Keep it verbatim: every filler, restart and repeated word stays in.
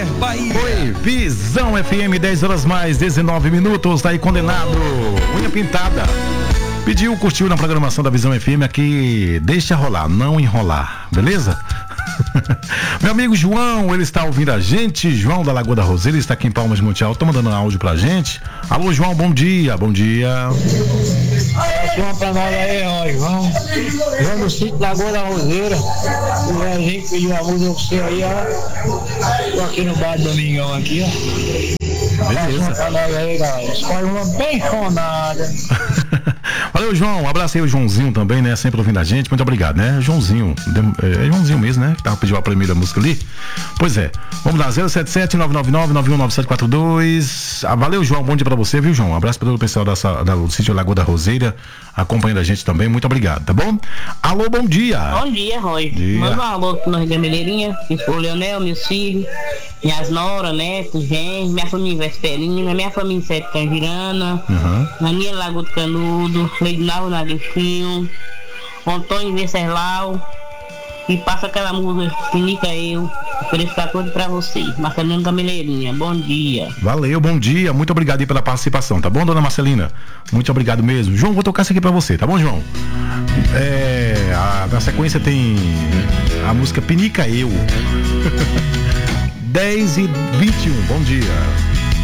Casper Bahia. Oi, Visão F M, dez horas mais, dezenove minutos, tá aí condenado, unha pintada. Pediu, curtiu na programação da Visão F M aqui, deixa rolar, não enrolar, beleza? Meu amigo João, ele está ouvindo a gente, João da Lagoa da Roseira, está aqui em Palmas de Monte Alto, tá mandando um áudio pra gente. Alô, João, bom dia, bom dia. Chama pra nós aí, ó, João. João do sítio Lagoa da Roseira. O a gente pediu uma música pra você aí, ó. Tô aqui no bar do Domingão aqui, ó. Beleza. Chama pra nós aí, galera. Escolhe uma bem chonada. Valeu, João, um abraço aí o Joãozinho também, né, sempre ouvindo a gente, muito obrigado, né, Joãozinho, é Joãozinho mesmo, né, que tava pedindo a primeira música ali. Pois é, vamos lá, zero sete sete, nove nove nove, nove um nove sete quatro dois. Ah, valeu, João, bom dia pra você, viu, João? Um abraço para todo o pessoal da, da, do sítio Lagoa da Roseira, acompanhando a gente também, muito obrigado, tá bom? Alô, bom dia. Bom dia, Roy. Manda um alô pro nós da Mineirinha, o Leonel, meus filhos, minhas noras, netos, gente, minha família Vesperina, minha família Sete Cangirana, uhum. Na minha Lagoa do Canudo, Leidinaldo Naguinho, Antônio Venceslau, e passa aquela música, Pinica Eu, ofereço tudo pra você, Marcelino Camileirinha, bom dia. Valeu, bom dia, muito obrigado aí pela participação, tá bom, dona Marcelina? Muito obrigado mesmo. João, vou tocar isso aqui pra você, tá bom, João? É, a, na sequência tem a música Pinica Eu. dez e vinte e um, bom dia.